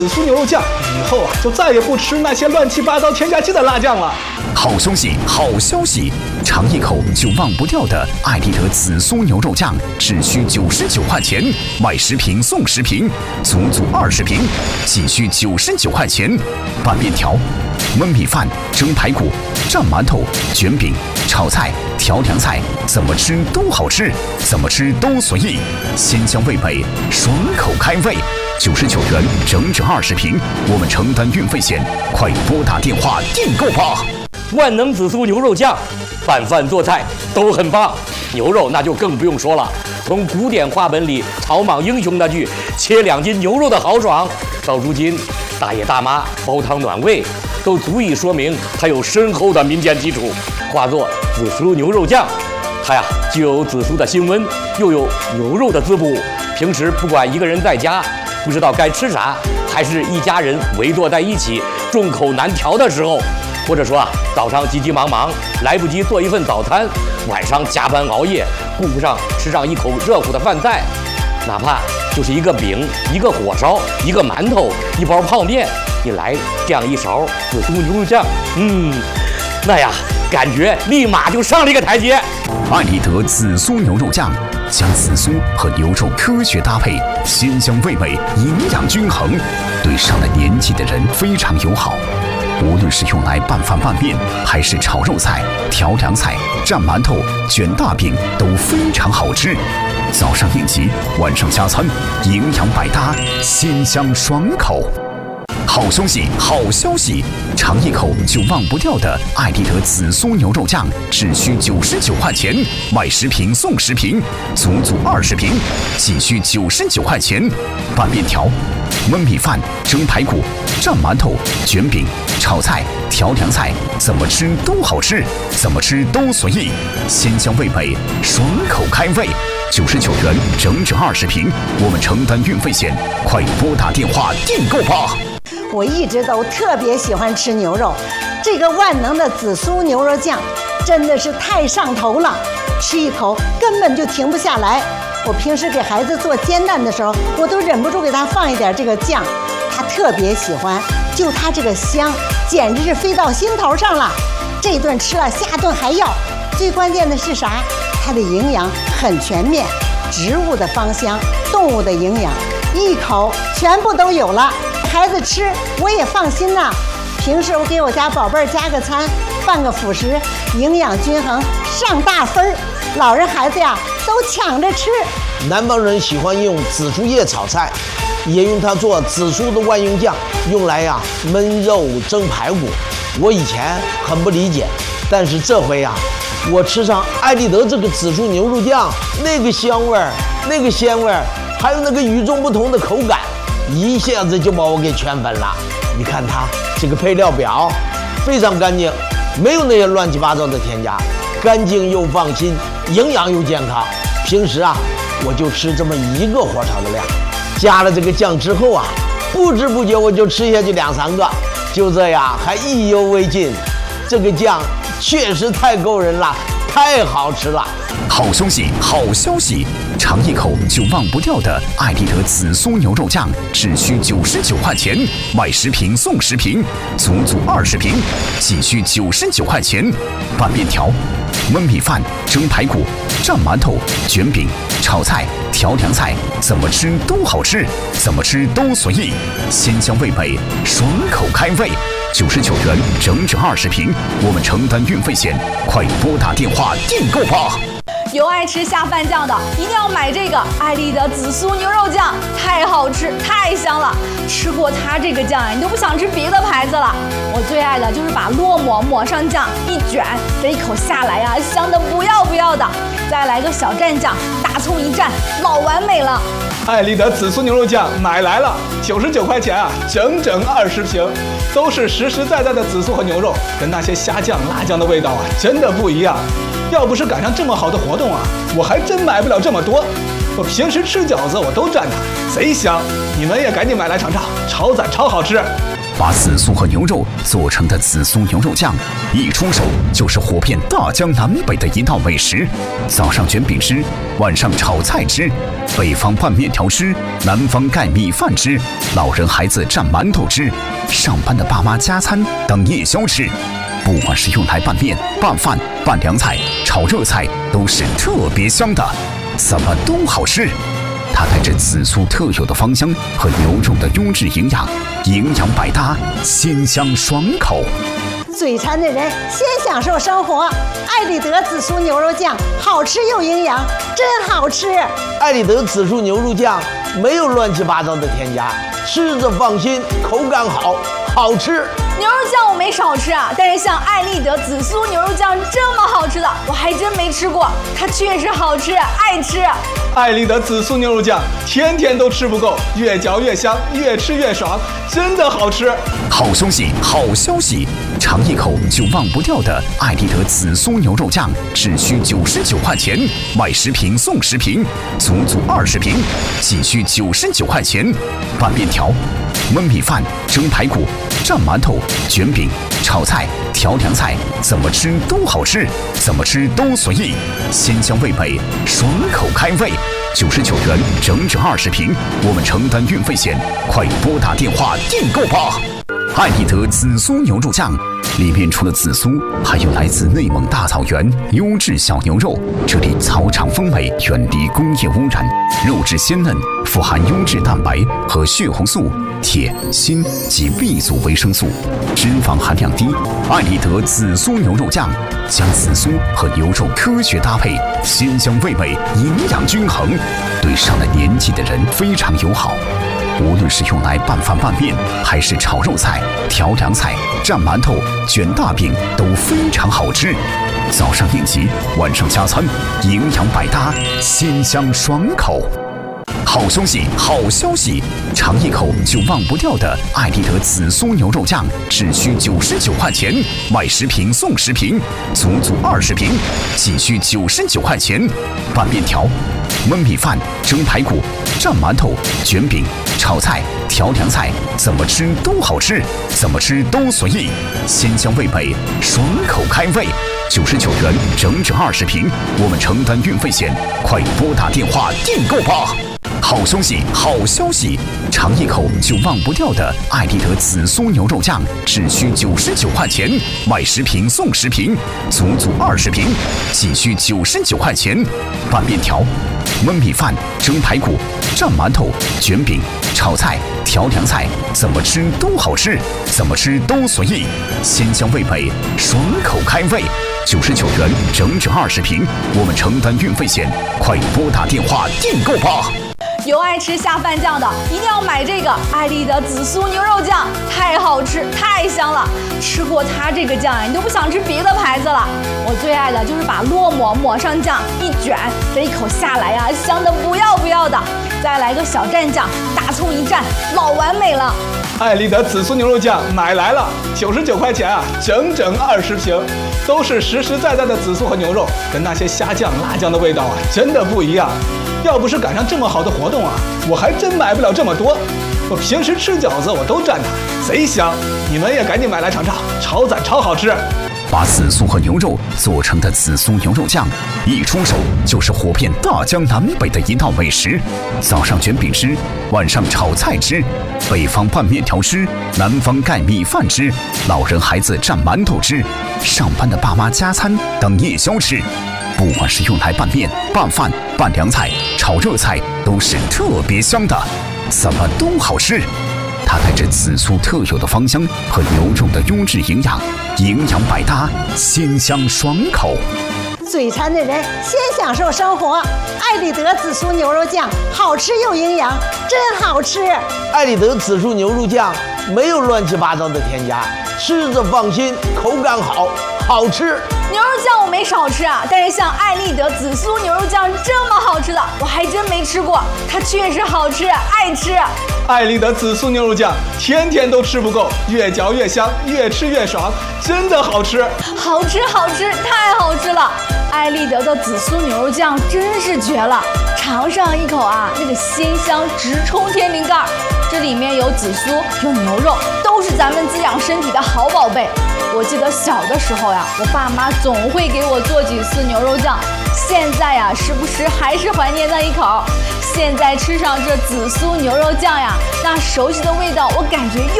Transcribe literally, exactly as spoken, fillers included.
紫苏牛肉酱，以后啊就再也不吃那些乱七八糟添加剂的辣酱了。 好消息，好消息！尝一口就忘不掉的艾丽德紫苏牛肉酱，只需九十九块钱，买十瓶送十瓶，足足二十瓶，仅需九十九块钱。拌面条、焖米饭、蒸排骨、蘸馒头、卷饼、炒菜、调凉菜，怎么吃都好吃，怎么吃都随意，鲜香味美，爽口开胃。九十九元，整整二十瓶，我们承担运费险，快拨打电话订购吧！ 万能紫苏牛肉酱，拌饭做菜都很棒，牛肉那就更不用说了。从古典话本里草莽英雄那句“切两斤牛肉的豪爽”，到如今大爷大妈煲汤暖胃，都足以说明它有深厚的民间基础。化作紫苏牛肉酱，它呀既有紫苏的辛温，又有牛肉的滋补。平时不管一个人在家不知道该吃啥，还是一家人围坐在一起众口难调的时候，或者说啊早上急急忙忙来不及做一份早餐，晚上加班熬夜顾不上吃上一口热乎的饭菜，哪怕就是一个饼、一个火烧、一个馒头、一包泡面，你来这样一勺紫苏牛肉酱，嗯，那呀感觉立马就上了一个台阶。 艾丽德紫苏牛肉酱将紫苏和牛肉科学搭配，鲜香味美，营养均衡，对上了年纪的人非常友好。无论是用来拌饭拌面，还是炒肉菜、调凉菜、蘸馒头、卷大饼，都非常好吃。早上应急，晚上加餐，营养百搭，鲜香爽口。好消息，好消息！尝一口就忘不掉的艾丽德紫苏牛肉酱，只需九十九块钱，买十瓶送十瓶，足足二十瓶，仅需九十九块钱。拌面条、焖米饭、蒸排骨、蘸馒头、卷饼、炒菜、调凉菜，怎么吃都好吃，怎么吃都随意，鲜香味美，爽口开胃。九十九元，整整二十瓶，我们承担运费险，快拨打电话订购吧！ 我一直都特别喜欢吃牛肉，这个万能的紫苏牛肉酱真的是太上头了，吃一口根本就停不下来。我平时给孩子做煎蛋的时候，我都忍不住给他放一点这个酱，他特别喜欢，就他这个香，简直是飞到心头上了。这顿吃了，下顿还要。最关键的是啥？它的营养很全面，植物的芳香，动物的营养，一口全部都有了。孩子吃我也放心呐、啊。平时我给我家宝贝儿加个餐，拌个辅食，营养均衡，上大分儿。老人孩子呀都抢着吃。 南方人喜欢用紫苏叶炒菜，也用它做紫苏的万用酱，用来呀焖肉、蒸排骨。我以前很不理解，但是这回呀，我吃上艾丽德这个紫苏牛肉酱，那个香味儿，那个鲜味儿，还有那个与众不同的口感，一下子就把我给圈粉了。你看它这个配料表非常干净，没有那些乱七八糟的添加，干净又放心，营养又健康。平时啊，我就吃这么一个火炒的量，加了这个酱之后啊，不知不觉我就吃下去两三个，就这样还意犹未尽。这个酱确实太够人了，太好吃了。 好消息，好消息！尝一口就忘不掉的艾丽德紫苏牛肉酱，只需九十九块钱，买十瓶送十瓶，足足二十瓶，仅需九十九块钱。拌面条、焖米饭、蒸排骨、蘸馒头、卷饼、炒菜、调凉菜，怎么吃都好吃，怎么吃都随意，鲜香味美，爽口开胃。九十九元，整整二十瓶，我们承担运费险，快拨打电话订购吧！ 有爱吃下饭酱的，一定要买这个艾丽德紫苏牛肉酱，太好吃，太香了。吃过它这个酱，你都不想吃别的牌子了。我最爱的就是把烙馍抹上酱，一卷，这一口下来呀，香的不要不要的。再来个小蘸酱，大葱一蘸，老完美了。 艾丽德紫苏牛肉酱买来了，九十九块钱啊，整整二十瓶，都是实实在在的紫苏和牛肉，跟那些虾酱、辣酱的味道啊，真的不一样。要不是赶上这么好的活动啊，我还真买不了这么多。 我平时吃饺子我都蘸它，贼香。你们也赶紧买来尝尝，超赞超好吃。 把紫苏和牛肉做成的紫苏牛肉酱，一出手就是火遍大江南北的一道美食。早上卷饼吃，晚上炒菜吃，北方拌面条吃，南方盖米饭吃，老人孩子蘸馒头吃，上班的爸妈加餐当夜宵吃。不管是用来拌面、拌饭、拌凉菜、炒热菜，都是特别香的，怎么都好吃。它带着紫苏特有的芳香和牛肉的优质营养，营养百搭，鲜香爽口。 嘴馋的人先享受生活，爱丽德紫苏牛肉酱好吃又营养，真好吃。 爱丽德紫苏牛肉酱没有乱七八糟的添加，吃着放心，口感好，好吃。 牛肉酱我没少吃啊，但是像爱丽德紫苏牛肉酱这么好吃的，我还真没吃过。它确实好吃，爱吃。 爱丽德紫苏牛肉酱天天都吃不够，越嚼越香，越吃越爽，真的好吃。 好消息，好消息！尝一口就忘不掉的爱丽德紫苏牛肉酱，只需九十九块钱，买十瓶送十瓶，足足二十瓶，仅需九十九块钱。拌面条、焖米饭、蒸排骨、蘸馒头、卷饼、炒菜、调凉菜，怎么吃都好吃，怎么吃都随意，鲜香味美，爽口开胃。九十九元，整整二十瓶，我们承担运费险，快拨打电话订购吧！爱丽德紫苏牛肉酱，里面除了紫苏，还有来自内蒙大草原优质小牛肉，这里草场风味，远离工业污染，肉质鲜嫩，富含优质蛋白和血红素、铁、锌及 B 族维生素，脂肪含量低。爱丽德紫苏牛肉酱将紫苏和牛肉科学搭配，鲜香味美，营养均衡，对上了年纪的人非常友好。无论是用来拌饭拌面，还是炒肉菜、调凉菜、蘸馒头、卷大饼，都非常好吃。早上应急，晚上加餐，营养百搭，鲜香爽口。好消息，好消息！尝一口就忘不掉的爱丽德紫苏牛肉酱，只需九十九块钱，买十瓶送十瓶，足足二十瓶，仅需九十九块钱。拌面条、焖米饭、蒸排骨、蘸馒头、卷饼、炒菜、调凉菜，怎么吃都好吃，怎么吃都随意，鲜香味美，爽口开胃。九十九元，整整二十瓶，我们承担运费险，快拨打电话订购吧！好消息，好消息！尝一口就忘不掉的爱丽德紫苏牛肉酱，只需九十九块钱，买十瓶送十瓶，足足二十瓶，仅需九十九块钱。拌面条、焖米饭、蒸排骨、蘸馒头、卷饼、炒菜、调凉菜，怎么吃都好吃，怎么吃都随意，鲜香味美，爽口开胃。九十九元，整整二十瓶，我们承担运费险，快拨打电话订购吧！ 有爱吃下饭酱的，一定要买这个爱丽德紫苏牛肉酱，太好吃，太香了。吃过它这个酱呀，你都不想吃别的牌子了。我最爱的就是把烙馍抹上酱，一卷，这一口下来呀，香的不要不要的。再来个小蘸酱，大葱一蘸，老完美了。 爱丽德紫苏牛肉酱买来了，九十九块钱啊，整整二十瓶，都是实实在在的紫苏和牛肉，跟那些虾酱、辣酱的味道啊，真的不一样。要不是赶上这么好的活动啊，我还真买不了这么多。我平时吃饺子我都蘸它，贼香。你们也赶紧买来尝尝，超赞超好吃。 把紫苏和牛肉做成的紫苏牛肉酱，一出手就是火遍大江南北的一道美食。早上卷饼吃，晚上炒菜吃，北方拌面条吃，南方盖米饭吃，老人孩子蘸馒头吃，上班的爸妈加餐当夜宵吃。不管是用来拌面、拌饭、拌凉菜、炒热菜，都是特别香的，怎么都好吃。它带着紫苏特有的芳香和牛肉的优质营养，营养百搭，鲜香爽口。 嘴馋的人先享受生活，爱丽德紫苏牛肉酱好吃又营养，真好吃。 爱丽德紫苏牛肉酱没有乱七八糟的添加，吃着放心，口感好，好吃。 牛肉酱我没少吃啊，但是像爱丽德紫苏牛肉酱这么好吃的，我还真没吃过。它确实好吃，爱吃。 爱丽德紫苏牛肉酱天天都吃不够，越嚼越香，越吃越爽，真的好吃。 好吃好吃，太好吃了。 艾丽德的紫苏牛肉酱真是绝了，尝上一口啊，那个鲜香直冲天灵盖。这里面有紫苏，有牛肉，都是咱们滋养身体的好宝贝。我记得小的时候呀，我爸妈总会给我做几次牛肉酱，现在呀，时不时还是怀念那一口。现在吃上这紫苏牛肉酱呀，那熟悉的味道，我感觉